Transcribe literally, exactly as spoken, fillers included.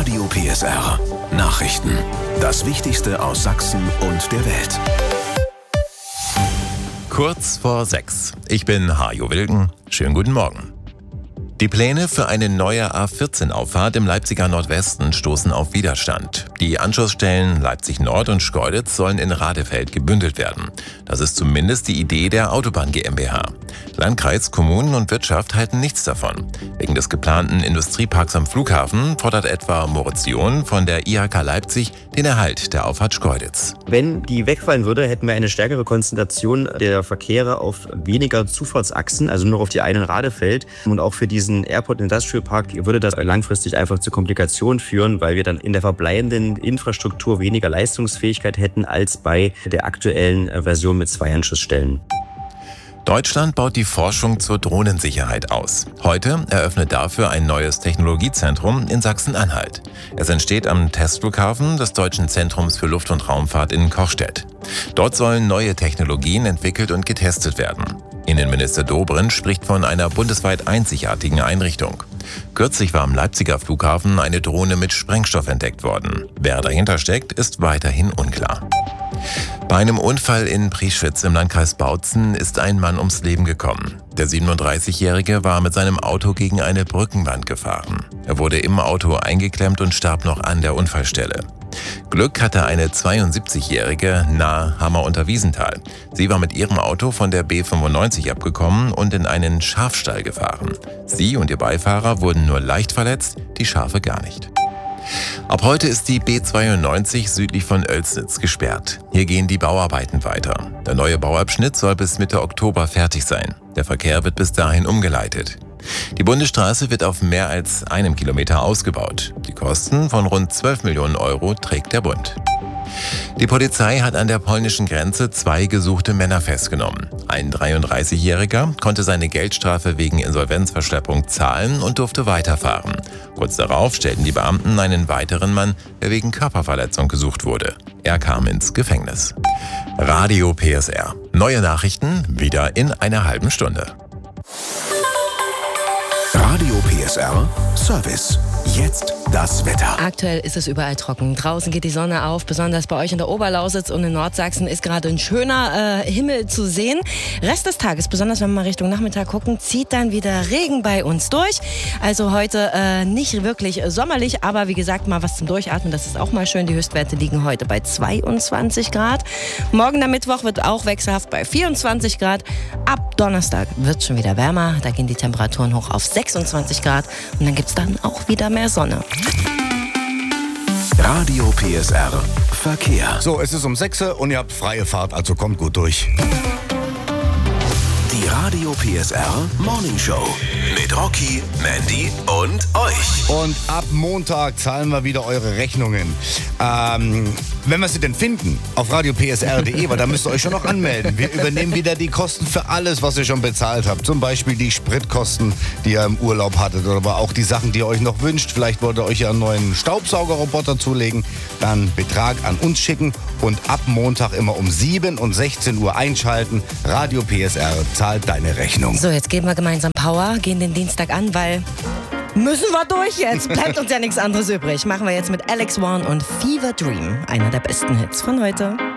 Radio P S R. Nachrichten. Das Wichtigste aus Sachsen und der Welt. Kurz vor sechs. Ich bin Hajo Wilken. Schönen guten Morgen. Die Pläne für eine neue A vierzehn Auffahrt im Leipziger Nordwesten stoßen auf Widerstand. Die Anschlussstellen Leipzig Nord und Schkeuditz sollen in Radefeld gebündelt werden. Das ist zumindest die Idee der Autobahn GmbH. Landkreis, Kommunen und Wirtschaft halten nichts davon. Wegen des geplanten Industrieparks am Flughafen fordert etwa Moritz John von der I H K Leipzig den Erhalt der Auffahrt Schkeuditz. Wenn die wegfallen würde, hätten wir eine stärkere Konzentration der Verkehre auf weniger Zufahrtsachsen, also nur auf die einen Radefeld. Und auch für diesen Airport Industrial Park würde das langfristig einfach zu Komplikationen führen, weil wir dann in der verbleibenden Infrastruktur weniger Leistungsfähigkeit hätten als bei der aktuellen Version mit zwei Anschlussstellen. Deutschland baut die Forschung zur Drohnensicherheit aus. Heute eröffnet dafür ein neues Technologiezentrum in Sachsen-Anhalt. Es entsteht am Testflughafen des Deutschen Zentrums für Luft- und Raumfahrt in Kochstedt. Dort sollen neue Technologien entwickelt und getestet werden. Innenminister Dobrindt spricht von einer bundesweit einzigartigen Einrichtung. Kürzlich war am Leipziger Flughafen eine Drohne mit Sprengstoff entdeckt worden. Wer dahinter steckt, ist weiterhin unklar. Bei einem Unfall in Prieschwitz im Landkreis Bautzen ist ein Mann ums Leben gekommen. Der siebenunddreißigjährige war mit seinem Auto gegen eine Brückenwand gefahren. Er wurde im Auto eingeklemmt und starb noch an der Unfallstelle. Glück hatte eine zweiundsiebzigjährige nahe Hammer unter Wiesenthal. Sie war mit ihrem Auto von der B fünfundneunzig abgekommen und in einen Schafstall gefahren. Sie und ihr Beifahrer wurden nur leicht verletzt, die Schafe gar nicht. Ab heute ist die B zweiundneunzig südlich von Oelsnitz gesperrt. Hier gehen die Bauarbeiten weiter. Der neue Bauabschnitt soll bis Mitte Oktober fertig sein. Der Verkehr wird bis dahin umgeleitet. Die Bundesstraße wird auf mehr als einem Kilometer ausgebaut. Die Kosten von rund zwölf Millionen Euro trägt der Bund. Die Polizei hat an der polnischen Grenze zwei gesuchte Männer festgenommen. Ein dreiunddreißigjähriger konnte seine Geldstrafe wegen Insolvenzverschleppung zahlen und durfte weiterfahren. Kurz darauf stellten die Beamten einen weiteren Mann, der wegen Körperverletzung gesucht wurde. Er kam ins Gefängnis. Radio P S R. Neue Nachrichten wieder in einer halben Stunde. Radio P S R Service. Jetzt das Wetter. Aktuell ist es überall trocken. Draußen geht die Sonne auf. Besonders bei euch in der Oberlausitz und in Nordsachsen ist gerade ein schöner äh, Himmel zu sehen. Rest des Tages, besonders wenn wir mal Richtung Nachmittag gucken, zieht dann wieder Regen bei uns durch. Also heute äh, nicht wirklich sommerlich, aber wie gesagt, mal was zum Durchatmen. Das ist auch mal schön. Die Höchstwerte liegen heute bei zweiundzwanzig Grad. Morgen der Mittwoch wird auch wechselhaft bei vierundzwanzig Grad. Ab Donnerstag wird es schon wieder wärmer. Da gehen die Temperaturen hoch auf sechsundzwanzig Grad. Und dann gibt es dann auch wieder mehr Sonne. Radio P S R Verkehr. So, es ist um sechs und ihr habt freie Fahrt, also kommt gut durch. Die Radio P S R Morning Show mit Rocky, Mandy und euch. Und ab Montag zahlen wir wieder eure Rechnungen. Ähm, wenn wir sie denn finden, auf radio p s r punkt d e, weil da müsst ihr euch schon noch anmelden. Wir übernehmen wieder die Kosten für alles, was ihr schon bezahlt habt. Zum Beispiel die Spritkosten, die ihr im Urlaub hattet. Oder aber auch die Sachen, die ihr euch noch wünscht. Vielleicht wollt ihr euch ja einen neuen Staubsaugerroboter zulegen. Dann Betrag an uns schicken und ab Montag immer um sieben und sechzehn Uhr einschalten. Radio P S R zahlt deine Rechnung. So, jetzt geben wir gemeinsam Power, gehen den Dienstag an, weil müssen wir durch jetzt. Bleibt uns ja nichts anderes übrig. Machen wir jetzt mit Alex Warren und Fever Dream, einer der besten Hits von heute.